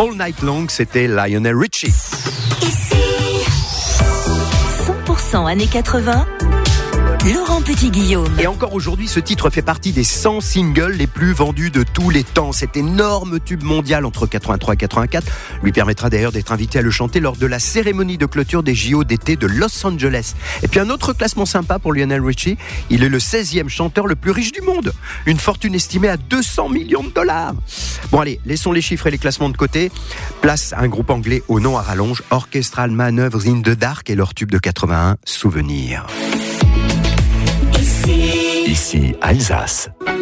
All Night Long, c'était Lionel Richie. Ici 100% années 80, Laurent Petit-Guillaume. Et encore aujourd'hui, ce titre fait partie des 100 singles les plus vendus de tous les temps. Cet énorme tube mondial entre 83 et 84 lui permettra d'ailleurs d'être invité à le chanter lors de la cérémonie de clôture des JO d'été de Los Angeles. Et puis un autre classement sympa pour Lionel Richie, il est le 16e chanteur le plus riche du monde. Une fortune estimée à 200 millions de dollars. Bon allez, laissons les chiffres et les classements de côté. Place à un groupe anglais au nom à rallonge, Orchestral Manoeuvres in the Dark et leur tube de 81, Souvenir. Ici Alsace.